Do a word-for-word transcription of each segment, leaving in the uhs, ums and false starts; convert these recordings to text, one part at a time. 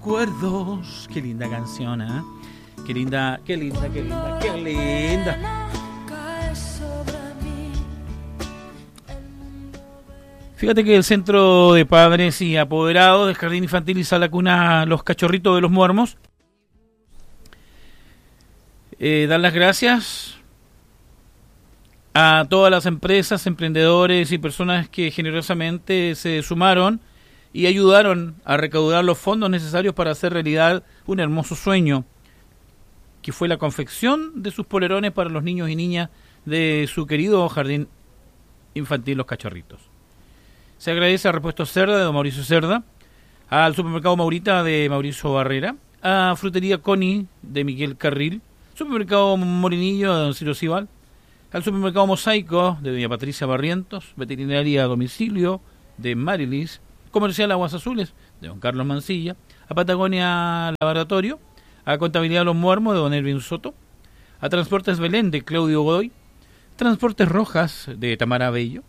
Recuerdos. Qué linda canción, ¿eh? Qué linda, qué linda, qué linda, qué linda. Fíjate que el Centro de Padres y Apoderados del Jardín Infantil y Sala Cuna Los Cachorritos de los Muermos eh, dan las gracias a todas las empresas, emprendedores y personas que generosamente se sumaron y ayudaron a recaudar los fondos necesarios para hacer realidad un hermoso sueño, que fue la confección de sus polerones para los niños y niñas de su querido Jardín Infantil Los Cachorritos. Se agradece a Repuestos Cerda de don Mauricio Cerda, al Supermercado Maurita de Mauricio Barrera, a Frutería Connie de Miguel Carril, Supermercado Morinillo de don Ciro Cibal, al Supermercado Mosaico de doña Patricia Barrientos, Veterinaria a Domicilio de Marilis, Comercial Aguas Azules de don Carlos Mancilla, a Patagonia Laboratorio, a Contabilidad Los Muermos de don Elvin Soto, a Transportes Belén de Claudio Godoy, Transportes Rojas de Tamara Bello,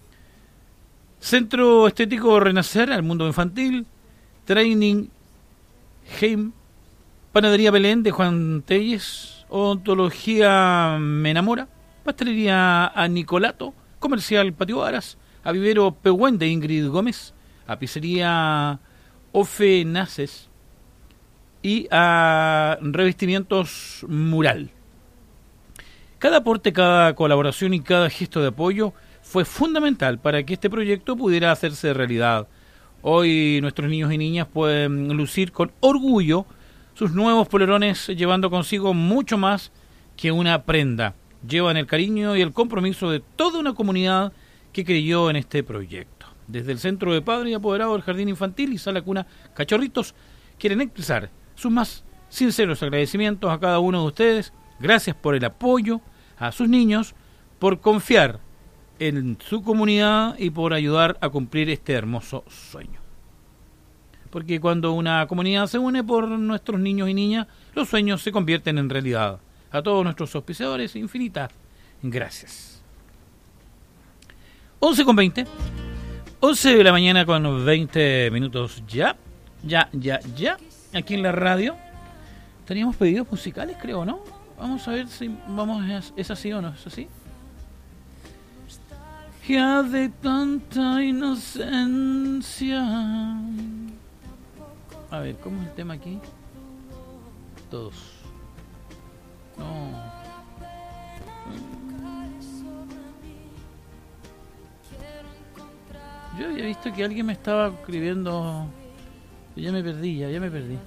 Centro Estético Renacer al Mundo Infantil, Training Heim, Panadería Belén de Juan Telles, Odontología Me Enamora, Pastelería a Nicolato, Comercial Patio Aras, a Vivero Pehuen de Ingrid Gómez, a Pizzería Ofe Naces y a Revestimientos Mural. Cada aporte, cada colaboración y cada gesto de apoyo fue fundamental para que este proyecto pudiera hacerse realidad. Hoy nuestros niños y niñas pueden lucir con orgullo sus nuevos polerones, llevando consigo mucho más que una prenda. Llevan el cariño y el compromiso de toda una comunidad que creyó en este proyecto. Desde el Centro de Padres y Apoderados del Jardín Infantil y Sala Cuna Cachorritos quieren expresar sus más sinceros agradecimientos a cada uno de ustedes. Gracias por el apoyo a sus niños, por confiar en su comunidad y por ayudar a cumplir este hermoso sueño. Porque cuando una comunidad se une por nuestros niños y niñas, los sueños se convierten en realidad. A todos nuestros auspiciadores, infinitas gracias. once con veinte. once de la mañana con veinte minutos ya. Ya, ya, ya. Aquí en la radio. Teníamos pedidos musicales, creo, ¿no? Vamos a ver si vamos es, es así o no, ¿es así? Ya de tanta inocencia. A ver, ¿cómo es el tema aquí? Todos. No. Yo había visto que alguien me estaba escribiendo. Ya me perdí, ya, ya me perdí.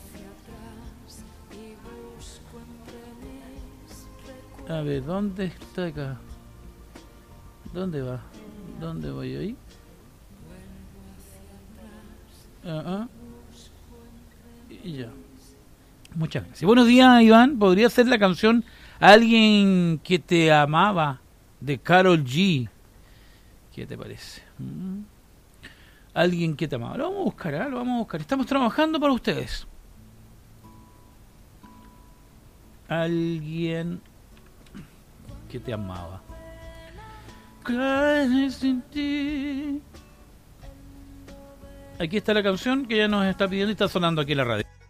A ver, ¿dónde está acá? ¿Dónde va? ¿Dónde voy ahí? Uh-huh. Y ya. Muchas gracias. Buenos días, Iván. ¿Podría ser la canción Alguien que te amaba de Karol G? ¿Qué te parece? ¿Mm? Alguien que te amaba. Lo vamos a buscar, ¿eh? Lo vamos a buscar. Estamos trabajando para ustedes. Alguien que te amaba. Aquí está la canción que ya nos está pidiendo y está sonando aquí en la radio.